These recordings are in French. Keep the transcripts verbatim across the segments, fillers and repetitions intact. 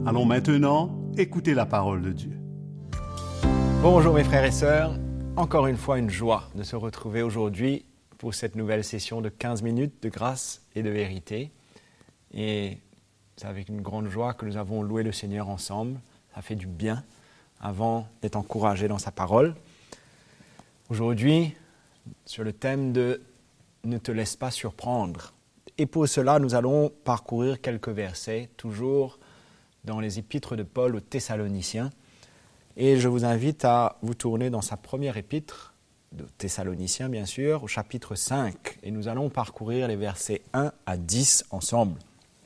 Allons maintenant écouter la parole de Dieu. Bonjour mes frères et sœurs, encore une fois une joie de se retrouver aujourd'hui pour cette nouvelle session de quinze minutes de grâce et de vérité. Et c'est avec une grande joie que nous avons loué le Seigneur ensemble. Ça fait du bien avant d'être encouragé dans sa parole. Aujourd'hui, sur le thème de « Ne te laisse pas surprendre ». Et pour cela, nous allons parcourir quelques versets, toujours dans les épîtres de Paul aux Thessaloniciens. Et je vous invite à vous tourner dans sa première épître, de Thessaloniciens bien sûr, au chapitre cinq. Et nous allons parcourir les versets un à dix ensemble.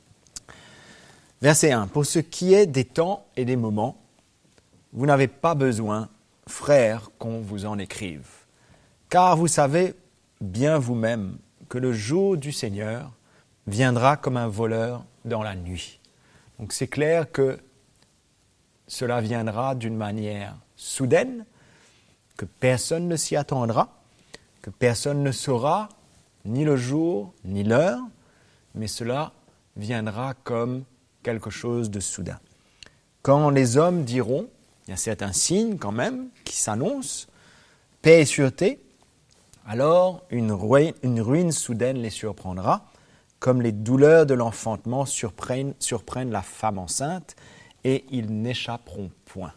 Verset un. « Pour ce qui est des temps et des moments, vous n'avez pas besoin, frères, qu'on vous en écrive. Car vous savez bien vous-même que le jour du Seigneur viendra comme un voleur dans la nuit. » Donc c'est clair que cela viendra d'une manière soudaine, que personne ne s'y attendra, que personne ne saura ni le jour ni l'heure, mais cela viendra comme quelque chose de soudain. Quand les hommes diront, il y a certains signes quand même qui s'annoncent, paix et sûreté, alors une ruine, une ruine soudaine les surprendra, comme les douleurs de l'enfantement surprennent, surprennent la femme enceinte, et ils n'échapperont point.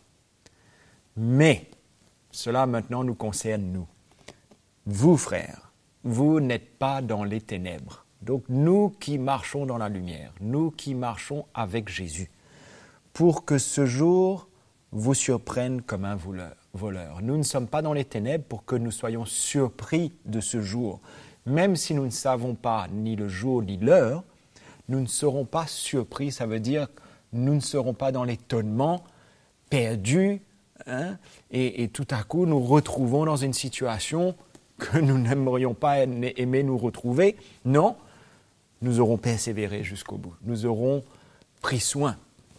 Mais, cela maintenant nous concerne nous. Vous, frères, vous n'êtes pas dans les ténèbres. Donc nous qui marchons dans la lumière, nous qui marchons avec Jésus, pour que ce jour vous surprenne comme un voleur. voleur. Nous ne sommes pas dans les ténèbres pour que nous soyons surpris de ce jour. Même si nous ne savons pas ni le jour ni l'heure, nous ne serons pas surpris. Ça veut dire que nous ne serons pas dans l'étonnement, perdus, hein, et, et tout à coup nous retrouvons dans une situation que nous n'aimerions pas aimer nous retrouver. Non, nous aurons persévéré jusqu'au bout. Nous aurons pris soin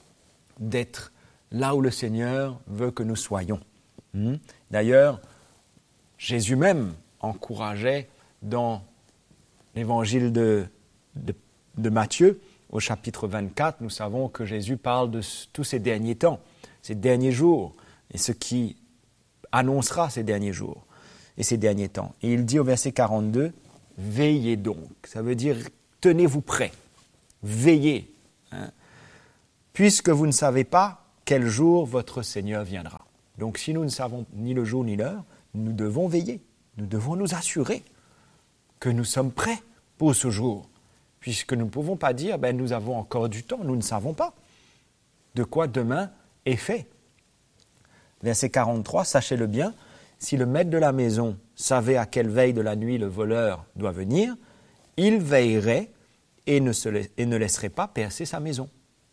d'être là où le Seigneur veut que nous soyons. Hmm. D'ailleurs, Jésus même encourageait dans l'évangile de, de, de Matthieu, au chapitre vingt-quatre, nous savons que Jésus parle de tous ces derniers temps, ces derniers jours, et ce qui annoncera ces derniers jours et ces derniers temps. Et il dit au verset quarante-deux, « Veillez donc », ça veut dire « tenez-vous prêts, veillez, hein, puisque vous ne savez pas quel jour votre Seigneur viendra. » Donc si nous ne savons ni le jour ni l'heure, nous devons veiller, nous devons nous assurer que nous sommes prêts pour ce jour, puisque nous ne pouvons pas dire ben, « nous avons encore du temps », nous ne savons pas de quoi demain est fait. Verset quarante-trois, « Sachez-le bien, si le maître de la maison savait à quelle veille de la nuit le voleur doit venir, il veillerait et ne, se la- et ne laisserait pas percer sa maison.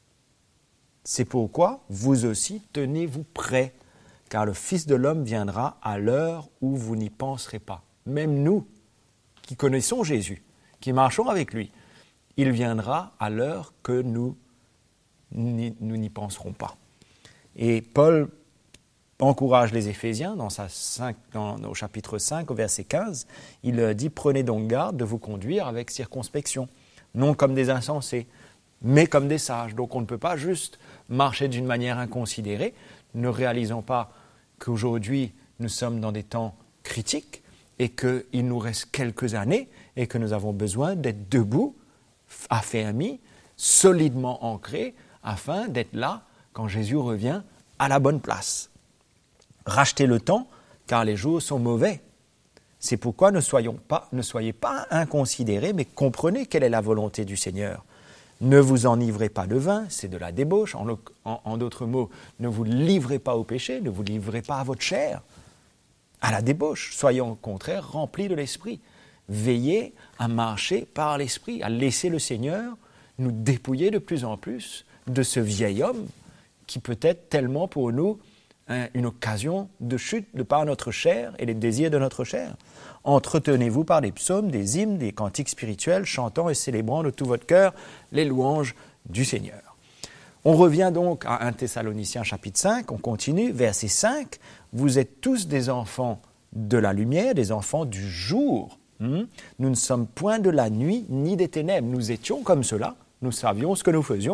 C'est pourquoi vous aussi tenez-vous prêts, car le Fils de l'homme viendra à l'heure où vous n'y penserez pas. » Même nous, qui connaissons Jésus, qui marchons avec lui, il viendra à l'heure que nous, n'y, nous n'y penserons pas. Et Paul encourage les Éphésiens dans sa cinq, dans, au chapitre cinq, au verset quinze. Il dit « Prenez donc garde de vous conduire avec circonspection, non comme des insensés, mais comme des sages. » Donc on ne peut pas juste marcher d'une manière inconsidérée, ne réalisant pas qu'aujourd'hui nous sommes dans des temps critiques et qu'il nous reste quelques années et que nous avons besoin d'être debout, affermis, solidement ancrés, afin d'être là quand Jésus revient à la bonne place. Rachetez le temps, car les jours sont mauvais. C'est pourquoi ne, soyons pas, ne soyez pas inconsidérés, mais comprenez quelle est la volonté du Seigneur. Ne vous enivrez pas de vin, c'est de la débauche. En, en, en d'autres mots, ne vous livrez pas au péché, ne vous livrez pas à votre chair, à la débauche. Soyez au contraire remplis de l'Esprit. Veillez à marcher par l'Esprit, à laisser le Seigneur nous dépouiller de plus en plus de ce vieil homme qui peut être tellement pour nous hein, une occasion de chute de par notre chair et les désirs de notre chair. Entretenez-vous par des psaumes, des hymnes, des cantiques spirituels, chantant et célébrant de tout votre cœur les louanges du Seigneur. On revient donc à un Thessaloniciens chapitre cinq, on continue, verset cinq. Vous êtes tous des enfants de la lumière, des enfants du jour. Hmm? Nous ne sommes point de la nuit ni des ténèbres. Nous étions comme cela, nous savions ce que nous faisions,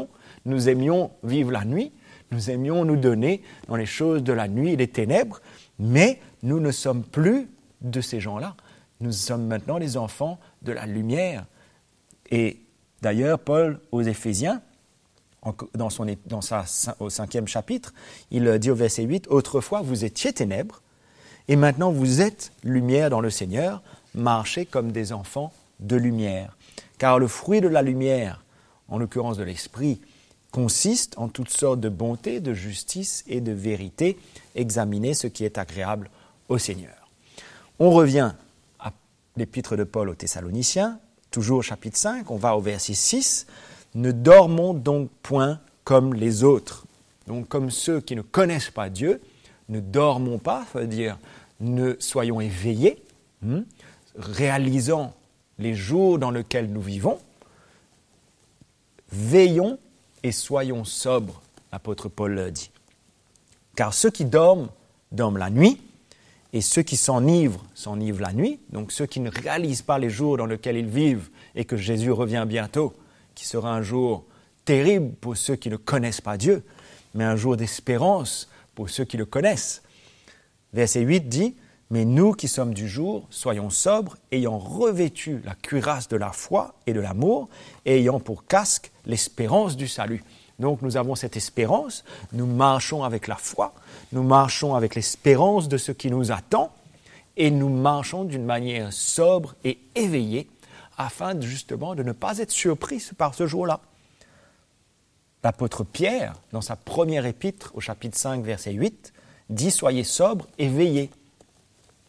nous aimions vivre la nuit, nous aimions nous donner dans les choses de la nuit et des ténèbres, mais nous ne sommes plus de ces gens-là. Nous sommes maintenant les enfants de la lumière. Et d'ailleurs, Paul aux Éphésiens, dans, son, dans sa, au cinquième chapitre, il dit au verset huit, « Autrefois, vous étiez ténèbres, et maintenant vous êtes lumière dans le Seigneur, marchez comme des enfants de lumière. Car le fruit de la lumière, en l'occurrence de l'esprit, consiste en toutes sortes de bonté, de justice et de vérité. Examinez ce qui est agréable au Seigneur. » On revient à l'épître de Paul aux Thessaloniciens, toujours au chapitre cinq, on va au verset six. « Ne dormons donc point comme les autres. » Donc comme ceux qui ne connaissent pas Dieu, ne dormons pas, ça veut dire ne soyons éveillés, hein, réalisant les jours dans lesquels nous vivons, veillons et soyons sobres, l'apôtre Paul le dit. Car ceux qui dorment, dorment la nuit, et ceux qui s'enivrent, s'enivrent la nuit. Donc ceux qui ne réalisent pas les jours dans lesquels ils vivent et que Jésus revient bientôt, qui sera un jour terrible pour ceux qui ne connaissent pas Dieu, mais un jour d'espérance pour ceux qui le connaissent. Verset huit dit, « Mais nous qui sommes du jour, soyons sobres, ayant revêtu la cuirasse de la foi et de l'amour, et ayant pour casque l'espérance du salut. » Donc nous avons cette espérance, nous marchons avec la foi, nous marchons avec l'espérance de ce qui nous attend, et nous marchons d'une manière sobre et éveillée, afin justement de ne pas être surpris par ce jour-là. L'apôtre Pierre, dans sa première épître, au chapitre cinq, verset huit, dit « Soyez sobres et veillez ». Pourquoi ?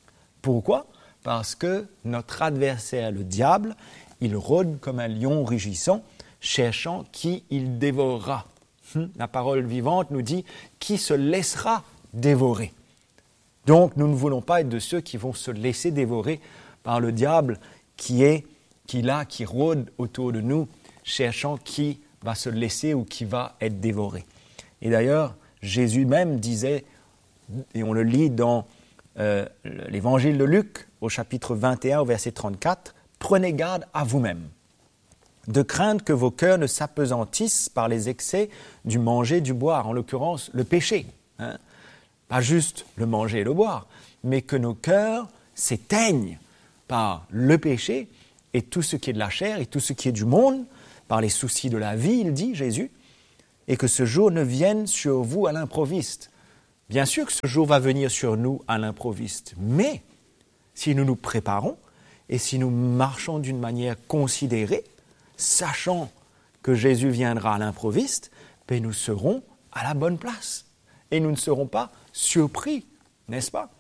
Parce que notre adversaire, le diable, il rôde comme un lion rugissant, cherchant qui il dévorera. La parole vivante nous dit « qui se laissera dévorer ». Donc nous ne voulons pas être de ceux qui vont se laisser dévorer par le diable qui est, qui là, qui rôde autour de nous, cherchant qui va se laisser ou qui va être dévoré. Et d'ailleurs, Jésus même disait, et on le lit dans euh, l'évangile de Luc, au chapitre vingt et un, au verset trente-quatre, « Prenez garde à vous-même, de craindre que vos cœurs ne s'apesantissent par les excès du manger, du boire, en l'occurrence le péché. Hein. Pas juste le manger et le boire, mais que nos cœurs s'éteignent par le péché et tout ce qui est de la chair et tout ce qui est du monde, par les soucis de la vie, il dit, Jésus, et que ce jour ne vienne sur vous à l'improviste. Bien sûr que ce jour va venir sur nous à l'improviste, mais si nous nous préparons et si nous marchons d'une manière considérée, sachant que Jésus viendra à l'improviste, ben nous serons à la bonne place et nous ne serons pas surpris, n'est-ce pas?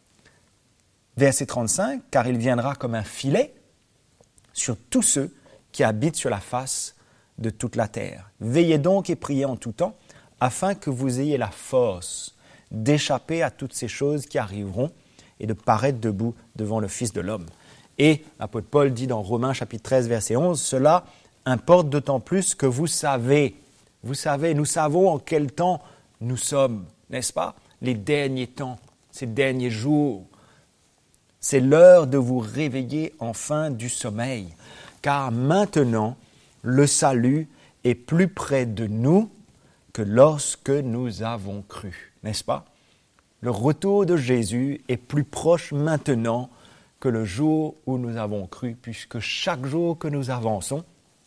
Verset trente-cinq, « Car il viendra comme un filet sur tous ceux qui habitent sur la face de toute la terre. Veillez donc et priez en tout temps, afin que vous ayez la force d'échapper à toutes ces choses qui arriveront et de paraître debout devant le Fils de l'homme. » Et l'apôtre Paul dit dans Romains chapitre treize, verset onze, « Cela importe d'autant plus que vous savez, vous savez, nous savons en quel temps nous sommes, n'est-ce pas? Les derniers temps, ces derniers jours. C'est l'heure de vous réveiller enfin du sommeil, car maintenant, le salut est plus près de nous que lorsque nous avons cru, n'est-ce pas? Le retour de Jésus est plus proche maintenant que le jour où nous avons cru, puisque chaque jour que nous avançons,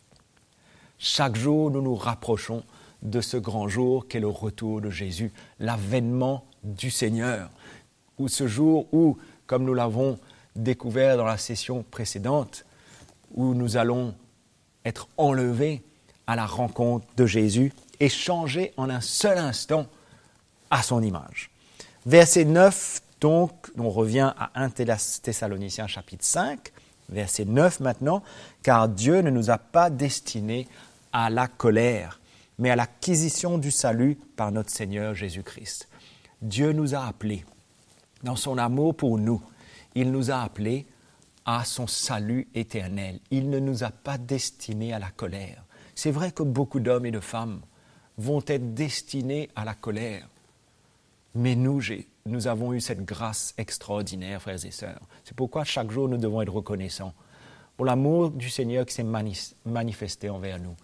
chaque jour nous nous rapprochons de ce grand jour qu'est le retour de Jésus, l'avènement du Seigneur, ou ce jour où, comme nous l'avons découvert dans la session précédente, où nous allons être enlevés à la rencontre de Jésus et changés en un seul instant à son image. Verset neuf, donc, on revient à premier Thessaloniciens chapitre cinq, verset neuf maintenant, « Car Dieu ne nous a pas destinés à la colère, mais à l'acquisition du salut par notre Seigneur Jésus-Christ. » Dieu nous a appelés, dans son amour pour nous, il nous a appelés à son salut éternel. Il ne nous a pas destinés à la colère. C'est vrai que beaucoup d'hommes et de femmes vont être destinés à la colère. Mais nous, j'ai, nous avons eu cette grâce extraordinaire, frères et sœurs. C'est pourquoi chaque jour, nous devons être reconnaissants pour l'amour du Seigneur qui s'est mani- manifesté envers nous.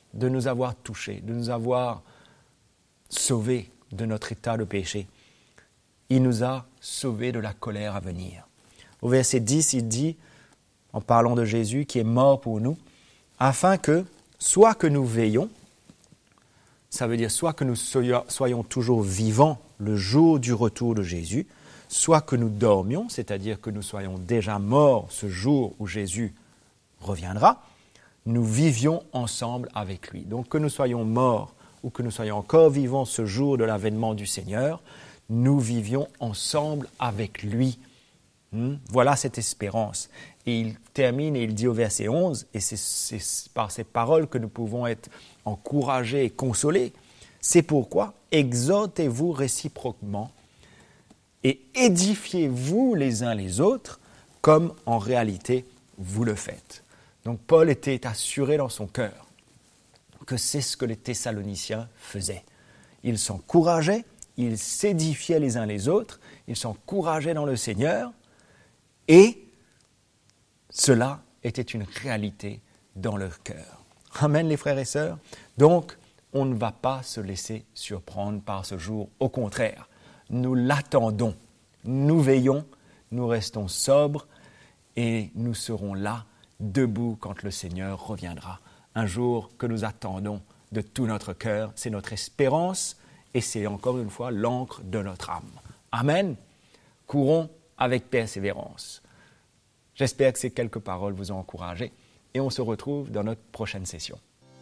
de nous avoir touchés, de nous avoir sauvés de notre état de péché. Il nous a sauvés de la colère à venir. Au verset dix, il dit, en parlant de Jésus qui est mort pour nous, afin que, soit que nous veillons, ça veut dire soit que nous soyons toujours vivants le jour du retour de Jésus, soit que nous dormions, c'est-à-dire que nous soyons déjà morts ce jour où Jésus reviendra, nous vivions ensemble avec lui. Donc que nous soyons morts ou que nous soyons encore vivants ce jour de l'avènement du Seigneur, nous vivions ensemble avec lui. Hmm? Voilà cette espérance. Et il termine et il dit au verset onze, et c'est, c'est par ces paroles que nous pouvons être encouragés et consolés, c'est pourquoi exhortez-vous réciproquement et édifiez-vous les uns les autres comme en réalité vous le faites. Donc Paul était assuré dans son cœur que c'est ce que les Thessaloniciens faisaient. Ils s'encourageaient, ils s'édifiaient les uns les autres, ils s'encourageaient dans le Seigneur et cela était une réalité dans leur cœur. Amen les frères et sœurs. Donc on ne va pas se laisser surprendre par ce jour. Au contraire, nous l'attendons, nous veillons, nous restons sobres et nous serons là, debout quand le Seigneur reviendra. Un jour que nous attendons de tout notre cœur, c'est notre espérance et c'est encore une fois l'encre de notre âme. Amen. Courons avec persévérance. J'espère que ces quelques paroles vous ont encouragé et on se retrouve dans notre prochaine session.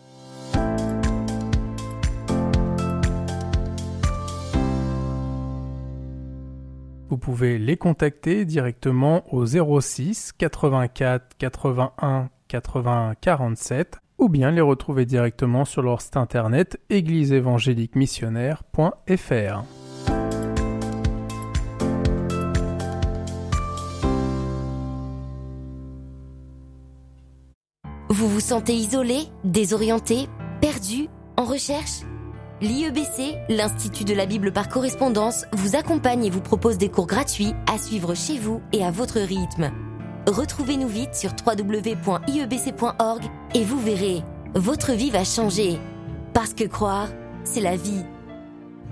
Vous pouvez les contacter directement au zéro six quatre-vingt-quatre quatre-vingt-un quatre-vingts quarante-sept ou bien les retrouver directement sur leur site internet église évangélique missionnaire point f r. Vous vous sentez isolé, désorienté, perdu, en recherche ? L'I E B C, l'Institut de la Bible par correspondance, vous accompagne et vous propose des cours gratuits à suivre chez vous et à votre rythme. Retrouvez-nous vite sur w w w point i e b c point org et vous verrez, votre vie va changer. Parce que croire, c'est la vie.